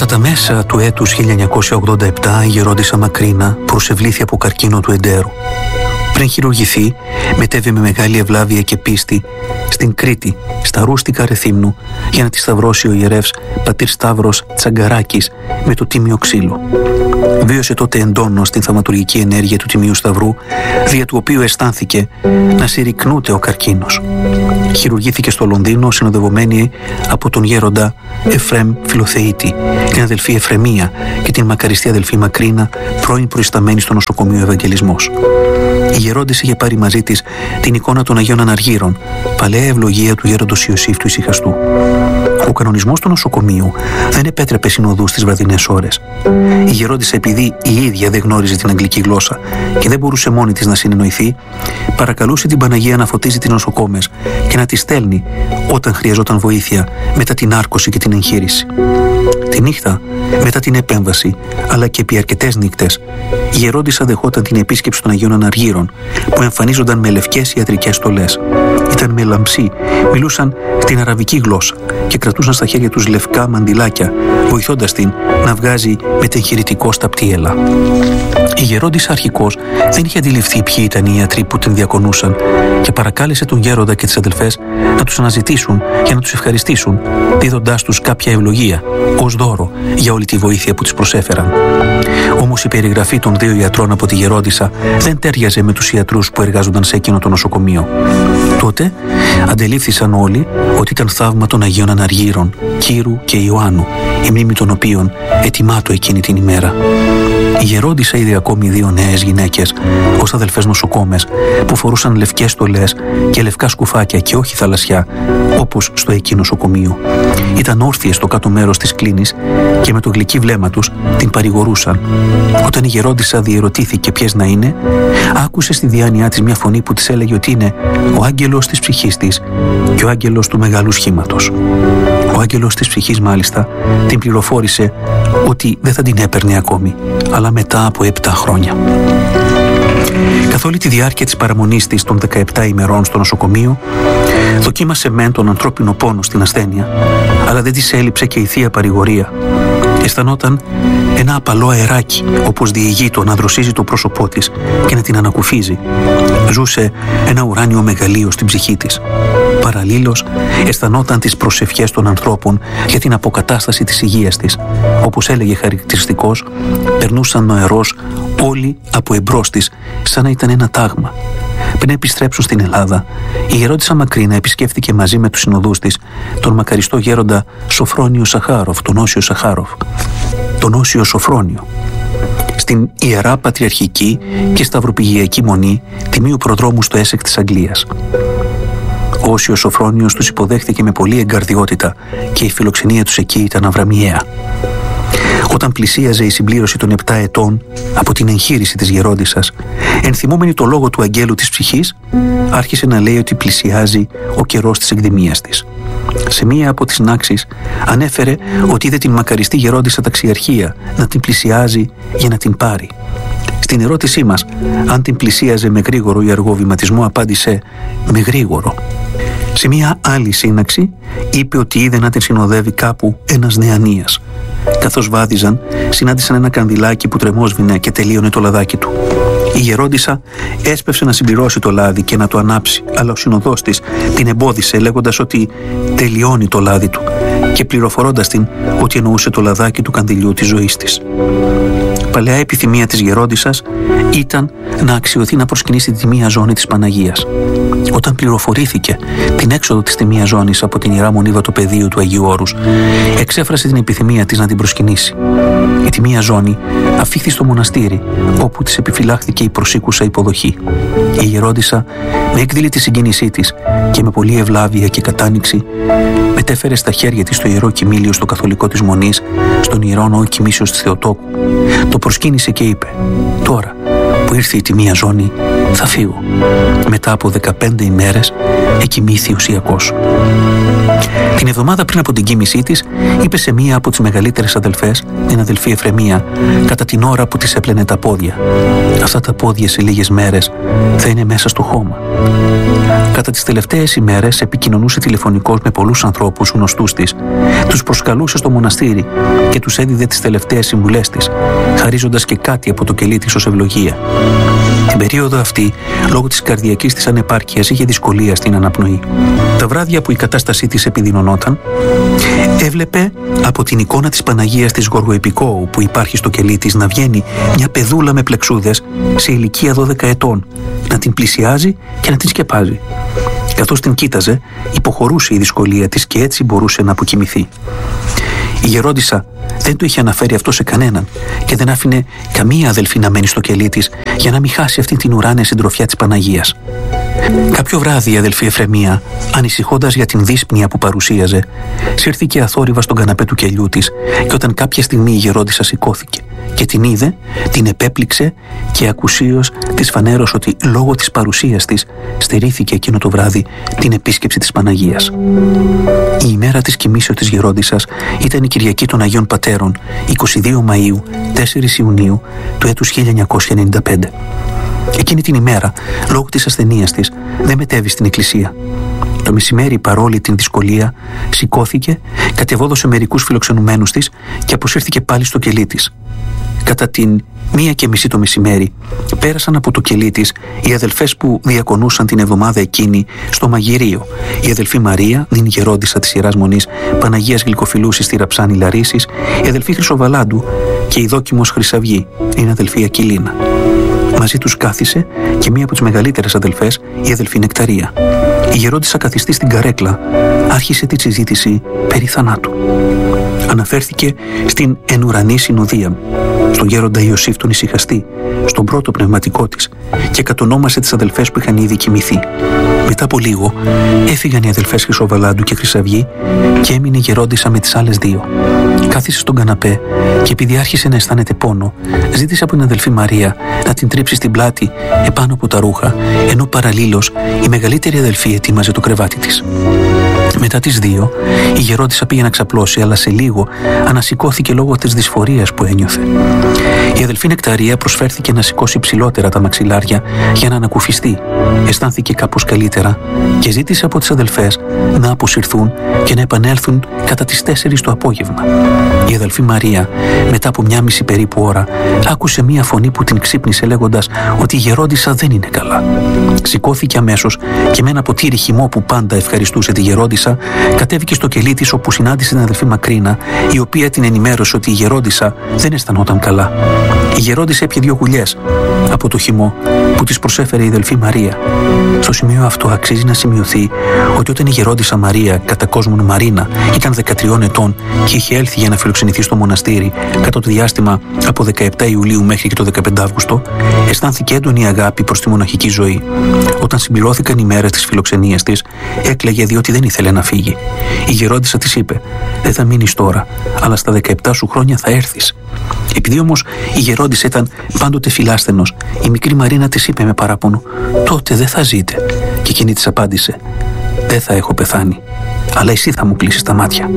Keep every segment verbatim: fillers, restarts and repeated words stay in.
Κατά τα μέσα του έτους χίλια εννιακόσια ογδόντα επτά η γερόντισσα Μακρίνα προσευλήθη από καρκίνο του εντέρου. Πριν χειρουργηθεί, μετέβη με μεγάλη ευλάβεια και πίστη στην Κρήτη, στα ρούστικα Ρεθύμνου, για να τη σταυρώσει ο ιερεύς πατήρ Σταύρος Τσαγκαράκης με το τίμιο ξύλο. Βίωσε τότε εντόνως την θαυματουργική ενέργεια του Τιμίου Σταυρού, δια του οποίου αισθάνθηκε να συρρυκνούται ο καρκίνος. Χειρουργήθηκε στο Λονδίνο συνοδευομένη από τον γέροντα Εφρέμ Φιλοθεήτη, την αδελφή Εφρεμία και την μακαριστή αδελφή Μακρίνα, πρώην προϊσταμένη στο νοσοκομείο Ευαγγελισμός. Η γερόντισσα είχε πάρει μαζί της την εικόνα των Αγίων Αναργύρων, παλαιά ευλογία του γέροντος Ιωσήφ του Ησυχαστού. Ο κανονισμός του νοσοκομείου δεν επέτρεπε συνοδούς στις βραδινές ώρες. Η γερόντισσα, επειδή η ίδια δεν γνώριζε την αγγλική γλώσσα και δεν μπορούσε μόνη της να συνεννοηθεί, παρακαλούσε την Παναγία να φωτίζει τις νοσοκόμες και να τις στέλνει όταν χρειαζόταν βοήθεια μετά την άρκωση και την εγχείρηση. Τη νύχτα, μετά την επέμβαση, αλλά και επί αρκετές νύκτες, η γερόντισσα δεχόταν την επίσκεψη των Αγίων Αναργύρων, που εμφανίζονταν με λευκές ιατρικές στολές. Ήταν με λαμψί, μιλούσαν την αραβική γλώσσα και κρατούσαν στα χέρια τους λευκά μαντιλάκια, βοηθώντας την να βγάζει μετεγχειρητικό στα πτύελα. Η γερόντισσα αρχικώς δεν είχε αντιληφθεί ποιοι ήταν οι ιατροί που την διακονούσαν και παρακάλεσε τον γέροντα και τις αδελφές να τους αναζητήσουν για να τους ευχαριστήσουν, δίδοντάς τους κάποια ευλογία ως δώρο για όλη τη βοήθεια που τις προσέφεραν. Όμως η περιγραφή των δύο ιατρών από τη γερόντισσα δεν τέριαζε με τους ιατρούς που εργάζονταν σε εκείνο το νοσοκομείο. Τότε αντελήφθησαν όλοι ότι ήταν θαύμα των Αγίων Αναργύρων, Κύρου και Ιωάννου, η μνήμη των οποίων ετοιμάτω εκείνη την ημέρα. Η γερόντισσα είδε ακόμη δύο νέες γυναίκες ως αδελφές νοσοκόμες που φορούσαν λευκές στολές και λευκά σκουφάκια και όχι θαλασσιά, όπως στο εκεί νοσοκομείο. Ήταν όρθιες στο κάτω μέρος της κλίνης και με το γλυκύ βλέμμα τους την παρηγορούσαν. Όταν η γερόντισσα διερωτήθηκε ποιες να είναι, άκουσε στη διάνοιά της μια φωνή που της έλεγε ότι είναι ο άγγελος της ψυχής της και ο άγγελος του μεγάλου σχήματος. Ο άγγελος της ψυχής μάλιστα την πληροφόρησε ότι δεν θα την έπαιρνε ακόμη, αλλά μετά από επτά χρόνια. Καθ' όλη τη διάρκεια της παραμονής της των δεκαεπτά ημερών στο νοσοκομείο, δοκίμασε μεν τον ανθρώπινο πόνο στην ασθένεια, αλλά δεν της έλειψε και η θεία παρηγορία. Αισθανόταν ένα απαλό αεράκι, όπως διηγεί το να δροσίζει το πρόσωπό της και να την ανακουφίζει. Ζούσε ένα ουράνιο μεγαλείο στην ψυχή της. Παραλλήλως, αισθανόταν τις προσευχές των ανθρώπων για την αποκατάσταση της υγείας της. Όπως έλεγε χαρακτηριστικός, περνούσαν νοερός όλοι από εμπρός της, σαν να ήταν ένα τάγμα. Πριν επιστρέψουν στην Ελλάδα, η γερόντισσα Μακρίνα επισκέφθηκε μαζί με τους συνοδούς της τον μακαριστό γέροντα Σοφρόνιο Σαχάροφ, τον Όσιο Σαχάροφ, τον Όσιο Σοφρόνιο, στην Ιερά Πατριαρχική και Σταυροπηγιακή Μονή Τιμίου Προδρόμου στο Έσεκ της Αγγλίας. Ο Όσιος Σοφρόνιος τους υποδέχθηκε με πολλή εγκαρδιότητα και η φιλοξενία τους εκεί ήταν αβραμιαία. Όταν πλησίαζε η συμπλήρωση των επτά ετών από την εγχείρηση της γερόντισσας, ενθυμόμενη το λόγο του αγγέλου της ψυχής, άρχισε να λέει ότι πλησιάζει ο καιρός της εκδημίας της. Σε μία από τις νάξεις ανέφερε ότι είδε την μακαριστή γερόντισσα ταξιαρχία να την πλησιάζει για να την πάρει. Στην ερώτησή μας αν την πλησίαζε με γρήγορο ή αργό βηματισμό, απάντησε «με γρήγορο». Σε μία άλλη σύναξη είπε ότι είδε να την συνοδεύει κάπου ένας νεανίας. Καθώς βάδιζαν, συνάντησαν ένα κανδυλάκι που τρεμόσβηνε και τελείωνε το λαδάκι του. Η γερόντισσα έσπευσε να συμπληρώσει το λάδι και να το ανάψει, αλλά ο συνοδός της την εμπόδισε λέγοντας ότι τελειώνει το λάδι του και πληροφορώντας την ότι εννοούσε το λαδάκι του κανδυλιού της ζωής της. Παλαιά επιθυμία της γερόντισσας ήταν να αξιωθεί να προσκυνήσει τη μία ζώνη της Παναγίας. Όταν πληροφορήθηκε την έξοδο της τη μία ζώνης από την Ιερά Μονή Βατοπεδίου του Αγίου Όρους, εξέφρασε την επιθυμία της να την προσκυνήσει. Η τη μία ζώνη αφήχθη στο μοναστήρι, όπου της επιφυλάχθηκε η προσήκουσα υποδοχή. Η γερόντισσα, με έκδηλη τη συγκίνησή της και με πολλή ευλάβεια και κατάνοιξη, μετέφερε στα χέρια της το ιερό κοιμήλιο στο καθολικό της μονής, στον ιερό ναό κοιμήσεως της Θεοτόκου. Το προσκύνησε και είπε «Τώρα που ήρθε η τη μία ζώνη, θα φύγω». Μετά από δεκαπέντε ημέρες εκοιμήθη ουσιακός. Την εβδομάδα πριν από την κοίμησή της, είπε σε μία από τις μεγαλύτερες αδελφές, την αδελφή Εφρεμία, κατά την ώρα που της έπλαινε τα πόδια: «Αυτά τα πόδια σε λίγες μέρες θα είναι μέσα στο χώμα». Κατά τις τελευταίες ημέρες επικοινωνούσε τηλεφωνικώς με πολλούς ανθρώπους γνωστούς της, τους προσκαλούσε στο μοναστήρι και τους έδιδε τις τελευταίες συμβουλές της, χαρίζοντας και κάτι από το κελί της ως ευλογία. Την περίοδο αυτή, λόγω της καρδιακής της ανεπάρκειας, είχε δυσκολία στην αναπνοή. Τα βράδια που η κατάστασή της επιδεινωνόταν, έβλεπε από την εικόνα της Παναγίας της Γοργοεπικόου που υπάρχει στο κελί της να βγαίνει μια παιδούλα με πλεξούδες σε ηλικία δώδεκα ετών, να την πλησιάζει και να την σκεπάζει. Καθώς την κοίταζε, υποχωρούσε η δυσκολία της και έτσι μπορούσε να αποκοιμηθεί. Η γερόντισσα δεν το είχε αναφέρει αυτό σε κανέναν και δεν άφηνε καμία αδελφή να μένει στο κελί της για να μην χάσει αυτή την ουράνια συντροφιά της Παναγίας. Κάποιο βράδυ η αδελφή Εφρεμία, ανησυχώντας για την δύσπνοια που παρουσίαζε, σύρθηκε αθόρυβα στον καναπέ του κελιού της και όταν κάποια στιγμή η γερόντισσα σηκώθηκε και την είδε, την επέπληξε και ακουσίως της φανέρωσε ότι λόγω της παρουσίας της στερήθηκε εκείνο το βράδυ την επίσκεψη της Παναγίας. Η ημέρα της κοιμήσεως της γερόντισσας ήταν η Κυριακή των Αγίων Πατέρων, εικοστή δεύτερη Μαΐου, τέσσερις Ιουνίου του έτους χίλια εννιακόσια ενενήντα πέντε. Εκείνη την ημέρα, λόγω της ασθενείας της, δεν μετέβη στην εκκλησία. Το μεσημέρι, παρόλη την δυσκολία, σηκώθηκε, κατεβόδωσε μερικούς φιλοξενουμένους της και αποσύρθηκε πάλι στο κελί της. Κατά την μία και μισή το μεσημέρι, πέρασαν από το κελί της οι αδελφές που διακονούσαν την εβδομάδα εκείνη στο μαγειρίο. Η αδελφή Μαρία, την γερόντισσα της Ιεράς Μονής Παναγίας Γλυκοφιλούσης στη Ραψάνη Λαρίσης, η αδελφή Χρυσοβαλάντου και η δόκιμος Χρυσαυγή, την αδελφή Ακυλίνα. Μαζί τους κάθισε και μία από τις μεγαλύτερες αδελφές, η αδελφή Νεκταρία. Η γερόντισσα καθιστή στην καρέκλα άρχισε τη συζήτηση περί θανάτου. Αναφέρθηκε στην ενουρανή συνοδεία, στον γέροντα Ιωσήφ τον ησυχαστή, στον πρώτο πνευματικό της και κατονόμασε τις αδελφές που είχαν ήδη κοιμηθεί. Μετά από λίγο έφυγαν οι αδελφές Χρυσοβαλάντου και Χρυσαυγή και έμεινε η γερόντισσα με τις άλλες δύο. Κάθισε στον καναπέ και επειδή άρχισε να αισθάνεται πόνο, ζήτησε από την αδελφή Μαρία να την τρίψει στην πλάτη επάνω από τα ρούχα, ενώ παραλλήλως η μεγαλύτερη αδελφή ετοίμαζε το κρεβάτι της. Μετά τις δύο, η γερόντισσα πήγε να ξαπλώσει, αλλά σε λίγο ανασηκώθηκε λόγω της δυσφορίας που ένιωθε. Η αδελφή Νεκταρία προσφέρθηκε να σηκώσει ψηλότερα τα μαξιλάρια για να ανακουφιστεί. Αισθάνθηκε κάπως καλύτερα και ζήτησε από τις αδελφές να αποσυρθούν και να επανέλθουν κατά τις τέσσερις το απόγευμα. Η αδελφή Μαρία, μετά από μια μισή περίπου ώρα, άκουσε μια φωνή που την ξύπνησε λέγοντας ότι η γερόντισσα δεν είναι καλά. Σηκώθηκε αμέσως και με ένα ποτήρι χυμό που πάντα ευχαριστούσε τη γερόντισσα, κατέβηκε στο κελί της όπου συνάντησε την αδελφή Μακρίνα, η οποία την ενημέρωσε ότι η γερόντισσα δεν αισθανόταν καλά. Η γερόντισσα έπιε δύο γουλιές από το χυμό που της προσέφερε η αδελφή Μαρία. Στο σημείο αυτό αξίζει να σημειωθεί ότι όταν η γερόντισσα Μαρία, κατά κόσμον Μαρίνα, ήταν δεκατρία ετών και είχε έλθει για να φιλοξενηθεί στο μοναστήρι κατά το διάστημα από δεκαεπτά Ιουλίου μέχρι και το δεκαπέντε Αύγουστο, αισθάνθηκε έντονη αγάπη προς τη μοναχική ζωή. Όταν συμπληρώθηκαν οι μέρες της φιλοξενίας της, έκλαιγε διότι δεν ήθελε να φύγει. Η γερόντισσα της είπε: «Δεν θα μείνεις τώρα, αλλά στα δεκαεπτά σου χρόνια θα έρθεις». Επειδή όμως η γερόντισσα ήταν πάντοτε φιλάσθενος, η μικρή Μαρίνα της είπε με παράπονο: «Τότε δεν θα ζείτε». Και εκείνη της απάντησε: «Δεν θα έχω πεθάνει, αλλά εσύ θα μου κλείσεις τα μάτια».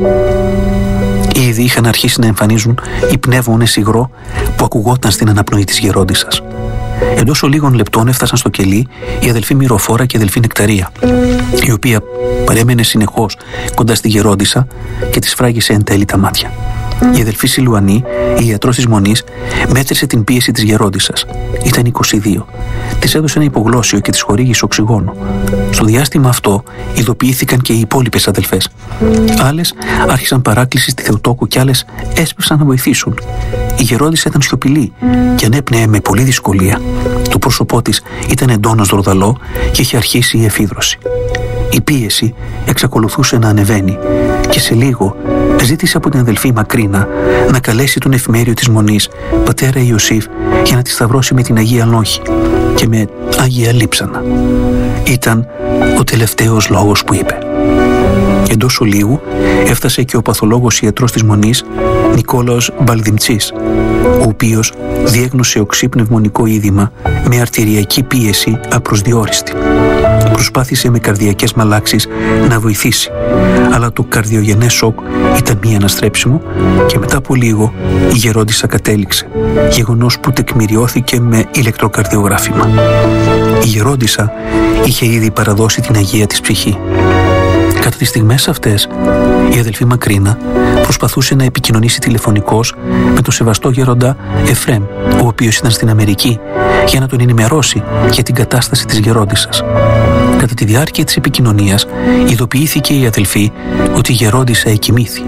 Ήδη είχαν αρχίσει να εμφανίζουν οι πνεύμονες υγρό που ακουγόταν στην αναπνοή της γερόντισσας. Εντός ολίγων λεπτών έφτασαν στο κελί η αδελφή Μυροφόρα και η αδελφή Νεκταρία, η οποία παρέμενε συνεχώς κοντά στη γερόντισσα και της φράγισε εν τέλει τα μάτια. Η αδελφή Σιλουανή, η ιατρός της Μονής, μέτρησε την πίεση της γερόντισσας. Ήταν είκοσι δύο. Της έδωσε ένα υπογλώσσιο και της χορήγησε οξυγόνο. Στο διάστημα αυτό ειδοποιήθηκαν και οι υπόλοιπες αδελφές. Άλλες άρχισαν παράκληση στη Θεοτόκο και άλλες έσπευσαν να βοηθήσουν. Η γερόντισσα ήταν σιωπηλή και ανέπνεε με πολλή δυσκολία. Το πρόσωπό της ήταν εντόνως δροδαλό και είχε αρχίσει η εφίδρωση. Η πίεση εξακολουθούσε να ανεβαίνει και σε λίγο ζήτησε από την αδελφή Μακρίνα να καλέσει τον εφημέριο της Μονής, πατέρα Ιωσήφ, για να τη σταυρώσει με την Αγία Λόγχη και με Αγία Λείψανα. Ήταν ο τελευταίος λόγος που είπε. Εντός ολίγου έφτασε και ο παθολόγος ιατρός της Μονής, Νικόλαος Μπαλδιμτσής, ο οποίος διέγνωσε οξύ πνευμονικό είδημα με αρτηριακή πίεση απροσδιόριστη. προσπάθησε με καρδιακές μαλάξεις να βοηθήσει, αλλά το καρδιογενές σοκ ήταν μη αναστρέψιμο και μετά από λίγο η γερόντισσα κατέληξε, γεγονός που τεκμηριώθηκε με ηλεκτροκαρδιογράφημα. Η γερόντισσα είχε ήδη παραδώσει την αγία της ψυχή. Κατά τις στιγμές αυτές, η αδελφή Μακρίνα προσπαθούσε να επικοινωνήσει τηλεφωνικώς με τον σεβαστό γέροντα Εφρέμ, ο οποίος ήταν στην Αμερική, για να τον ενημερώσει για την κατάσταση της γερόντισσας. Κατά τη διάρκεια της επικοινωνίας, ειδοποιήθηκε η αδελφή ότι η γερόντισσα εκοιμήθη.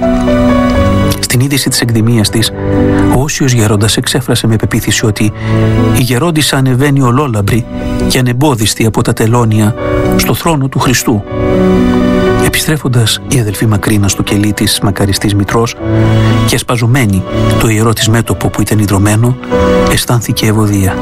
Στην είδηση της εκδημίας της, ο όσιος γέροντας εξέφρασε με πεποίθηση ότι η γερόντισσα ανεβαίνει ολόλαμπρη και ανεμπόδιστη από τα τελώνια στο θρόνο του Χριστού. Επιστρέφοντας η αδελφή Μακρίνα στο κελί της μακαριστής μητρός και ασπαζωμένη το ιερό της μέτωπο που ήταν ιδρωμένο, αισθάνθηκε ευωδία.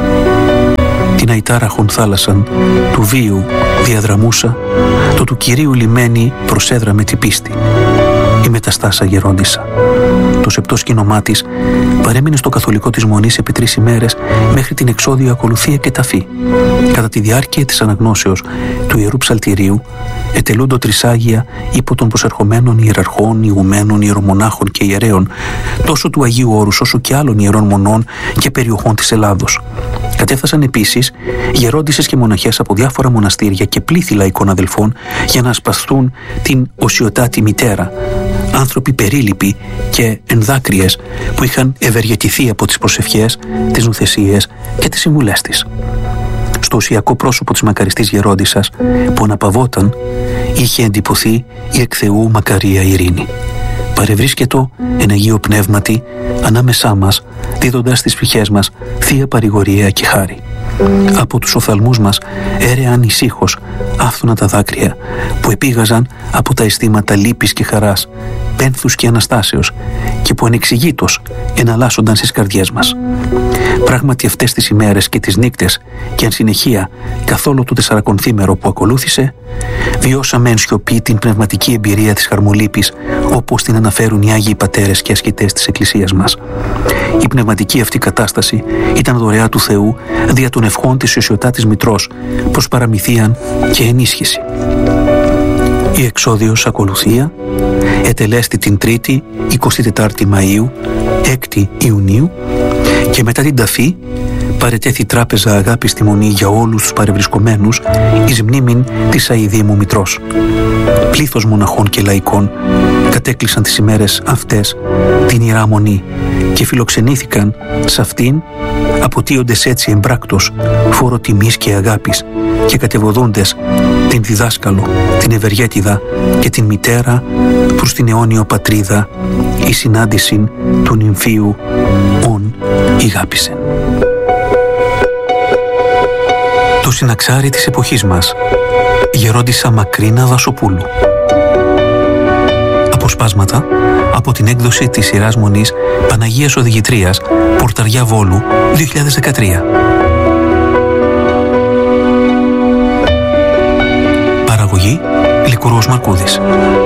Την αητάραχον θάλασσαν του βίου διαδραμούσα, το του Κυρίου λιμένη προσέδρα με την πίστη. Η μεταστάσα γερόντισσα. Το σεπτό σκήνομά της παρέμεινε στο καθολικό της μονής επί τρεις ημέρες μέχρι την εξόδιο ακολουθία και ταφή. Κατά τη διάρκεια της αναγνώσεως του Ιερού Ψαλτηρίου ετελούντο τρισάγια υπό των προσερχομένων ιεραρχών, ηγουμένων, ιερομονάχων και ιερέων, τόσο του Αγίου Όρους όσο και άλλων ιερών μονών και περιοχών της Ελλάδος. Κατέφθασαν επίσης γερόντισσες και μοναχές από διάφορα μοναστήρια και πλήθη λαϊκών αδελφών για να ασπαστούν την οσιοτάτη μητέρα, άνθρωποι περίληποι και ενδάκριες που είχαν ευεργετηθεί από τις προσευχές, τις νουθεσίες και τις συμβουλές της. Στο ουσιακό πρόσωπο της μακαριστής γερόντισσας που αναπαυόταν είχε εντυπωθεί η εκ Θεού μακαρία ειρήνη. Παρευρίσκετο εν Αγίο Πνεύματι ανάμεσά μας, δίδοντας στις ψυχές μας θεία παρηγορία και χάρη. Από τους οφθαλμούς μας έρεαν ησύχως άφθονα τα δάκρυα που επήγαζαν από τα αισθήματα λύπης και χαράς, πένθους και αναστάσεως και που ανεξηγήτως εναλλάσσονταν στις καρδιές μας. Πράγματι αυτές τις ημέρες και τις νύκτες και εν συνεχεία καθόλου το τεσσαρακονθήμερο που ακολούθησε, βιώσαμε εν σιωπή την πνευματική εμπειρία της χαρμολύπης όπως την αναφέρουν οι Άγιοι Πατέρες και ασκητές της Εκκλησίας μας. Η πνευματική αυτή κατάσταση ήταν δωρεά του Θεού δια των ευχών της οσιοτάτης μητρός προς παραμυθίαν και ενίσχυση. Η εξόδιος ακολουθία ετελέστη την Τρίτη εικοστή τετάρτη Μαΐου, έκτη Ιουνίου και μετά την ταφή παρετέθη τράπεζα αγάπης στη Μονή για όλους τους παρευρισκομένους εις μνήμην της αηδήμου μητρός. Πλήθος μοναχών και λαϊκών κατέκλυσαν τις ημέρες αυτές την Ιερά Μονή και φιλοξενήθηκαν σε αυτήν, αποτείοντες έτσι εμπράκτος φόρο τιμής και αγάπης και κατεβοδούντες την διδάσκαλο, την ευεργέτιδα και την μητέρα προς την αιώνιο πατρίδα η συνάντηση του νυμφίου ον ηγάπησεν. Το συναξάρι της εποχής μας, η γερόντισσα Μακρίνα Βασοπούλου. Αποσπάσματα από την έκδοση της Ιεράς Μονής Παναγίας Οδηγητρίας, Πορταριά Βόλου, δύο χιλιάδες δεκατρία. Παραγωγή Λικουρός Μαρκούδης.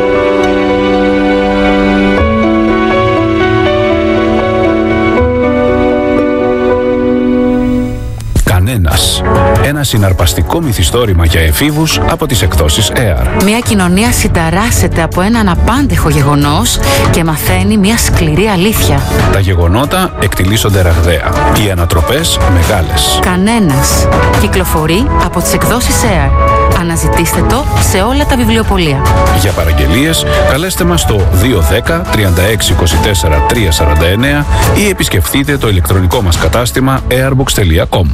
Κανένας. Ένα συναρπαστικό μυθιστόρημα για εφήβους από τις εκδόσεις έαρ. Μια κοινωνία συνταράσσεται από έναν απάντεχο γεγονός και μαθαίνει μια σκληρή αλήθεια. Τα γεγονότα εκτιλήσονται ραγδαία. Οι ανατροπές μεγάλες. Κανένας. Κυκλοφορεί από τις εκδόσεις έαρ. Αναζητήστε το σε όλα τα βιβλιοπωλεία. Για παραγγελίες καλέστε μας στο δύο δέκα τριάντα έξι είκοσι τέσσερα τριακόσια σαράντα εννέα ή επισκεφτείτε το ηλεκτρονικό μας κατάστημα έαρμπουξ τελεία κομ.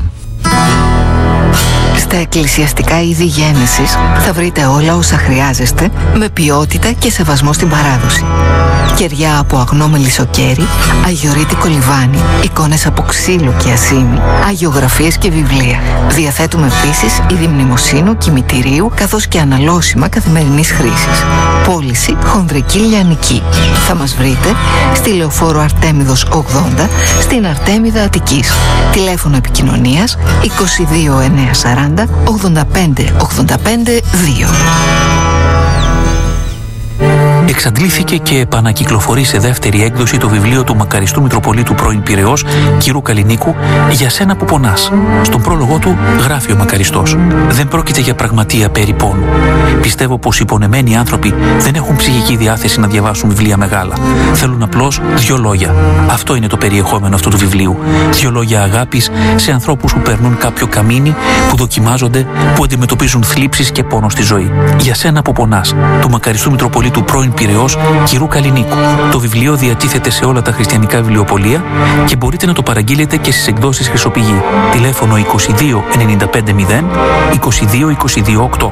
Στα εκκλησιαστικά είδη γένεσης θα βρείτε όλα όσα χρειάζεστε με ποιότητα και σεβασμό στην παράδοση. Κεριά από αγνό μελισσοκέρι, αγιορείτικο λιβάνι, εικόνες από ξύλο και ασήμι, αγιογραφίες και βιβλία. Διαθέτουμε επίσης είδη μνημοσύνου, κημητηρίου καθώς και αναλώσιμα καθημερινής χρήσης. Πώληση χονδρική λιανική. Θα μας βρείτε στη Λεωφόρο Αρτέμιδος ογδόντα στην Αρτέμιδα Αττικής. Τηλέφωνο επικοινωνίας είκοσι δύο εννιακόσια σαράντα ογδόντα πέντε ογδόντα πέντε δύο. εξαντλήθηκε και επανακυκλοφορεί σε δεύτερη έκδοση το βιβλίο του μακαριστού Μητροπολίτου πρώην Πειραιώς, κ. Καλλινίκου, «Για σένα που πονάς». Στον πρόλογο του γράφει ο μακαριστός: «Δεν πρόκειται για πραγματεία περί πόνου. Πιστεύω πως οι πονεμένοι άνθρωποι δεν έχουν ψυχική διάθεση να διαβάσουν βιβλία μεγάλα. Θέλουν απλώς δύο λόγια. Αυτό είναι το περιεχόμενο αυτού του βιβλίου. Δύο λόγια αγάπης σε ανθρώπους που περνούν κάποιο καμίνι, που δοκιμάζονται, που αντιμετωπίζουν θλίψεις και πόνο στη ζωή. Για σένα που πονάς», του μακαριστού Μητροπολίτου πρώην Πειραιώς, κ. Καλλινίκου. Το βιβλίο διατίθεται σε όλα τα χριστιανικά βιβλιοπωλεία και μπορείτε να το παραγγείλετε και στις εκδόσεις Χρυσοπηγή. Τηλέφωνο είκοσι δύο ενενήντα πέντε μηδέν είκοσι δύο είκοσι δύο οκτώ.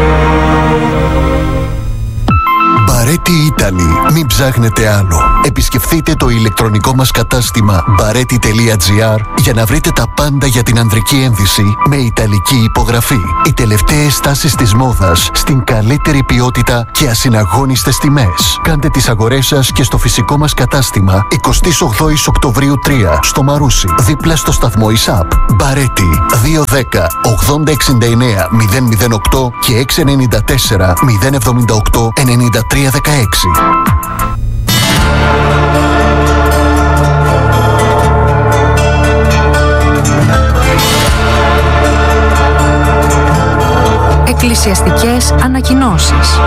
Μπαρέτι Italy. Μην ψάχνετε άλλο. Επισκεφτείτε το ηλεκτρονικό μας κατάστημα μπαρέτι τελεία τζι άρ για να βρείτε τα πάντα για την ανδρική ένδυση με ιταλική υπογραφή. Οι τελευταίες τάσεις της μόδας στην καλύτερη ποιότητα και ασυναγώνιστες τιμές. Κάντε τις αγορές σας και στο φυσικό μας κατάστημα εικοστή ογδόη Οκτωβρίου τρία στο Μαρούσι, δίπλα στο σταθμό ΙΣΑΠ. Μπαρέτι δύο δέκα ογδόντα εξήντα εννέα μηδέν μηδέν οκτώ και έξι εννιά τέσσερα μηδέν εβδομήντα οκτώ ενενήντα τρία δεκαέξι. Εκκλησιαστικές ανακοινώσεις.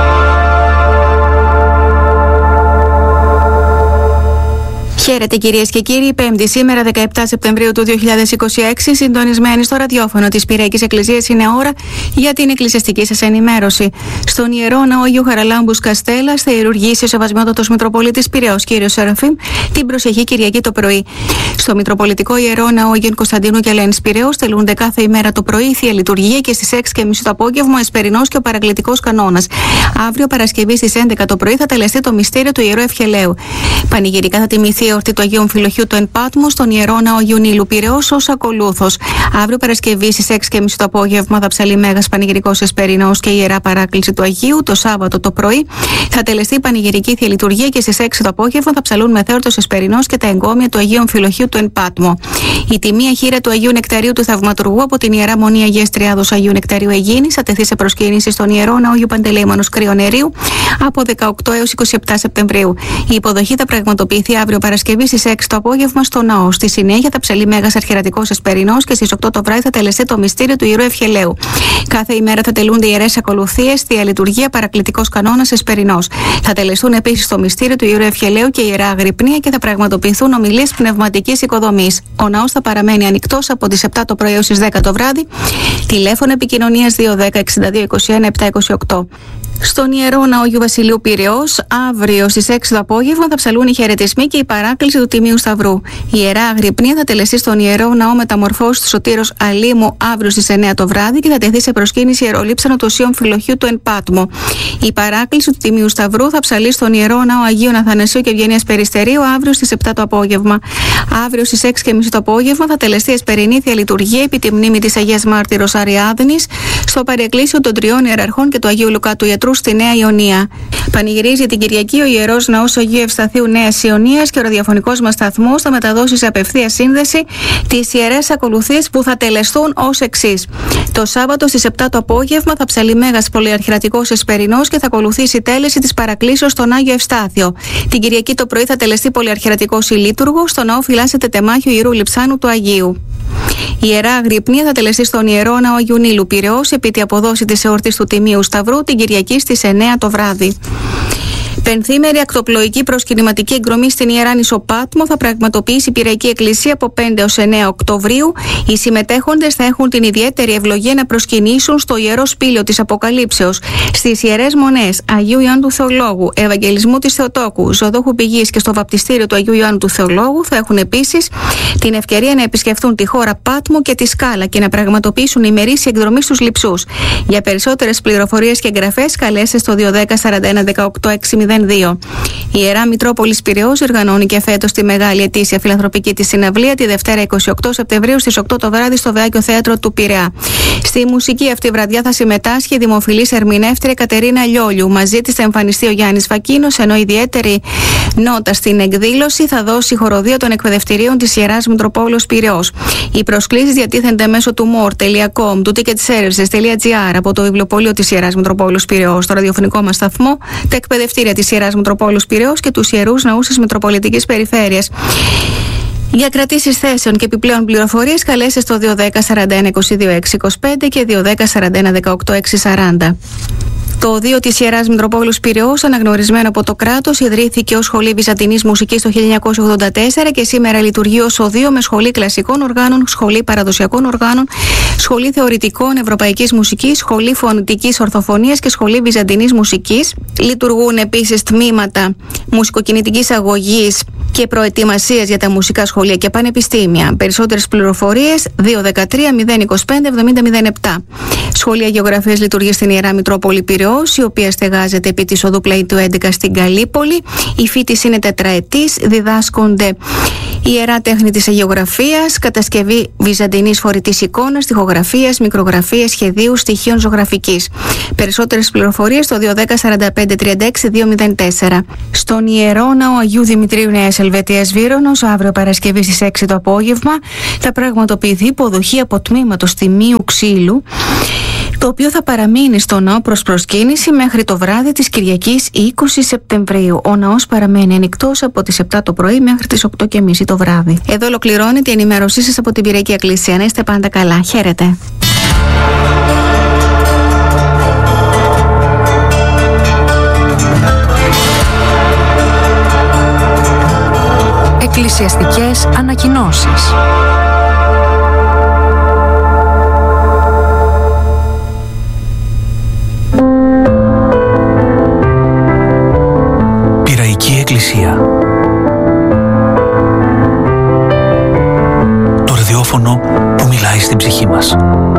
Χαίρετε κυρίες και κύριοι, Πέμπτη σήμερα δεκαεπτά Σεπτεμβρίου του δύο χιλιάδες είκοσι έξι, συντονισμένοι στο ραδιόφωνο της Πυραϊκής Εκκλησίας, είναι ώρα για την εκκλησιαστική σας ενημέρωση. Στον Ιερό Ναό Αγίου Χαραλάμπους Καστέλλας θα ιερουργήσει ο Σεβασμιότατος Μητροπολίτης Πειραιώς κ. Σεραφείμ την προσεχή Κυριακή το πρωί. Στο Μητροπολιτικό Ιερό Ναό Αγίων Κωνσταντίνου και Ελένης Πειραιώς τελούνται κάθε ημέρα το πρωί η Θεία Λειτουργία και στις έξι και μισή το απόγευμα ο Εσπερινός και ο Παρακλητικός Κανόνας. Αύριο Παρασκευή στις έντεκα το πρωί θα τελεστεί το μυστήριο του Ιερού Ευχελαίου. Πανηγυρικά θα τιμηθεί η εορτή του Αγίου Αμφιλοχείου του Εν Πάτμο στον Ιερό Ναό Αγίου Νείλου Πειραιώς ως ακολούθος. Αύριο Παρασκευή στις έξι και μισή το απόγευμα θα ψαλεί Μέγας Πανηγυρικός Εσπερινός και Ιερά Παράκληση του Αγίου. Το Σάββατο το πρωί θα τελεστεί η Πανηγυρική Θεία Λειτουργία και στις έξι το απόγευμα θα ψαλούν Μεθέωρτος Εσπερινός και τα εγκόμια του Αγίου Αμφιλοχείου του Εν Πάτμο. Η τιμία χείρα του Αγίου Νεκταρίου του Θαυματουργού από την Ιερά Μονή Αγίας Τριάδος Αγίου Νεκταρίου Αιγίνης θα τεθεί σε προσκύνηση στον Ιερό Ναό Αγίου Παντελεήμονος Κρυονερίου από δεκαοκτώ έως είκοσι επτά Σεπτεμβρίου. Η υποδοχή θα πραγματοποιηθεί αύριο Παρασκευή στις έξι το απόγευμα στο ναό. Στη συνέχεια θα ψαλεί Μέγας Αρχιερατικός Εσπερινός και στις οκτώ το βράδυ θα τελεστεί το μυστήριο του Ιερού Ευχελαίου. Κάθε ημέρα θα τελούνται ιερές ακολουθίες, Θεία Λειτουργία, Παρακλητικός Κανόνας, Εσπερινός. Θα τελεστούν επίσης το μυστήριο του Ιερού Ευχελαίου και Ιερά Αγρυπνία και θα πραγματοποιηθούν ομιλίες πνευματικής οικοδομής. Ο ναός θα παραμένει ανοιχτός από τις επτά το πρωί έως τις δέκα το βράδυ. Τηλέφωνο επικοινωνίας δύο δέκα εξήντα δύο είκοσι ένα επτακόσια είκοσι οκτώ. Στον Ιερό Ναό Αγίου Βασιλείου Πειραιώς, αύριο στις έξι το απόγευμα θα ψαλούν οι χαιρετισμοί και η παράκληση του Τιμίου Σταυρού. Η Ιερά Αγρυπνία θα τελεστεί στον Ιερό Ναό Μεταμορφώσης του Σωτήρος Αλήμου αύριο στις εννέα το βράδυ και θα τεθεί σε προσκύνηση ιερολείψανο του Οσίου Αμφιλοχείου του Εν Πάτμο. Η παράκληση του Τιμίου Σταυρού θα ψαλεί στον Ιερό Ναό Αγίου Αθανασίου και Ευγενίας Περιστερίου αύριο στις επτά το απόγευμα. Αύριο στις έξι και μισή το απόγευμα θα τελεστεί Εσπερινή Θεία Λειτουργία επί τη μνήμη της Αγίας Μάρτυρος Αριάδνης στο παρεκκλήσιο των τριών ιεραρχών και του Αγίου Λουκά του Ιατρού στη Νέα Ιωνία. Πανηγυρίζει την Κυριακή ο Ιερός Ναός Αγίου Ευσταθείου Νέας Ιωνίας και ο ραδιοφωνικός μας σταθμός θα μεταδώσει σε απευθεία σύνδεση τις ιερές ακολουθίες που θα τελεστούν ως εξής. Το Σάββατο στις επτά το απόγευμα θα ψαλεί Μέγας Πολυαρχιερατικός Εσπερινός και θα ακολουθήσει η τέλεση της παρακλήσεως στον Άγιο Ευστάθιο. Την Κυριακή το πρωί θα τελεστεί Πολυαρχιερατικός Ηλίτουργος, στο ναό φυλάσσεται τεμάχιο Ιερού Λειψάνου του Αγίου. Η Ιερά Αγρυπνία θα τελεστεί στον Ιερό Ναό Αγίου Νείλου Πειραιώς επί τη αποδόση της εορτής του Τιμίου Σταυρού την Κυριακή στις εννέα το βράδυ. Πενθήμερη ακτοπλοϊκή προσκυνηματική εκδρομή στην Ιερά Νησό Πάτμο θα πραγματοποιήσει η Πυραϊκή Εκκλησία από πέντε έως εννέα Οκτωβρίου. Οι συμμετέχοντες θα έχουν την ιδιαίτερη ευλογία να προσκυνήσουν στο Ιερό Σπήλαιο της Αποκαλύψεως, στις Ιερές Μονές Αγίου Ιωάννου του Θεολόγου, Ευαγγελισμού της Θεοτόκου, Ζωδόχου Πηγής και στο βαπτιστήριο του Αγίου Ιωάννου του Θεολόγου. Θα έχουν επίσης την ευκαιρία να επισκεφθούν τη χώρα Πάτμο και τη Σκάλα και να πραγματοποιήσουν ημερήσια εκδρομή στους Λειψούς. Για περισσότερες πληροφορίες και εγγραφές καλέστε στο δύο δέκα σαράντα ένα δεκαοκτώ εξακόσια δύο. Η Ιερά Μητρόπολης Πειραιώς οργανώνει και φέτος τη μεγάλη ετήσια φιλανθρωπική της συναυλία τη Δευτέρα είκοσι οκτώ Σεπτεμβρίου στις οκτώ το βράδυ στο Βεάκιο Θέατρο του Πειραιά. Στη μουσική αυτή βραδιά θα συμμετάσχει η δημοφιλής ερμηνεύτρια Κατερίνα Λιόλιου. Μαζί της θα εμφανιστεί ο Γιάννης Βακίνος, ενώ ιδιαίτερη νότα στην εκδήλωση θα δώσει η χοροδία των εκπαιδευτηρίων της Ιεράς Μητροπόλεως Πειραιώς. Οι προσκλήσεις διατίθενται μέσω του more τελεία com, του ticketservices τελεία gr, από το βιβλιοπωλείο της Ιεράς Μητροπόλεως Πειραιώς, στο ραδιοφωνικό μας σταθμό, τα εκπαιδευτήρια της Ιεράς Μητροπόλους Πειραιώς και τους Ιερούς Ναούς της Μητροπολιτικής Περιφέρειας. Για κρατήσεις θέσεων και επιπλέον πληροφορίες καλέστε στο δύο ένα μηδέν σαράντα ένα είκοσι δύο έξι είκοσι πέντε και δύο ένα μηδέν σαράντα ένα δεκαοκτώ έξι σαράντα. Το οδείο της Ιεράς Μητροπόλους Πειραιώς, αναγνωρισμένο από το κράτος, ιδρύθηκε ως Σχολή Βυζαντινής Μουσικής το χίλια εννιακόσια ογδόντα τέσσερα και σήμερα λειτουργεί ως οδείο με σχολή κλασικών οργάνων, σχολή παραδοσιακών οργάνων, σχολή θεωρητικών ευρωπαϊκής μουσικής, σχολή φωνητικής ορθοφωνίας και σχολή βυζαντινής μουσικής. Λειτουργούν επίσης τμήματα μουσικοκινητικής αγωγής και προετοιμασίας για τα μουσικά σχολεία και πανεπιστήμια. Περισσότερες πληροφορίες δύο ένα τρία μηδέν είκοσι πέντε εβδομήντα μηδέν επτά. Σχολεία Γεωγραφίας λειτουργεί στην Ιερά Μητρόπολη Πειραιώς, η οποία στεγάζεται επί της οδού Πλαΐτου έντεκα στην Καλύπολη. Η φοιτηση είναι τετραετής, διδάσκονται η ιερά τέχνη της αγεωγραφίας, κατασκευή βυζαντινής φορητής εικόνας, τοιχογραφίας, μικρογραφίας, σχεδίου, στοιχείων ζωγραφικής. Περισσότερες πληροφορίες στο δύο ένα σαράντα πέντε τριάντα έξι δύο μηδέν τέσσερα. Στον Ιερό Ναό Αγίου Δημητρίου Νέας Ελβετίας Βύρονος, αύριο Παρασκευή στις έξι το απόγευμα, θα πραγματοποιηθεί υποδοχή από τμήματος Τιμίου Ξύλου, το οποίο θα παραμείνει στο ναό προς προσκύνηση μέχρι το βράδυ της Κυριακής είκοσι Σεπτεμβρίου. Ο ναός παραμένει ανοιχτός από τις επτά το πρωί μέχρι τις οκτώ και μισή το βράδυ. Εδώ ολοκληρώνεται η ενημέρωσή σας από την Πυριακή Εκκλησία. Να είστε πάντα καλά. Χαίρετε. Εκκλησιαστικές ανακοινώσεις. Πυραϊκή Εκκλησία. Το ραδιόφωνο που μιλάει στην ψυχή μας.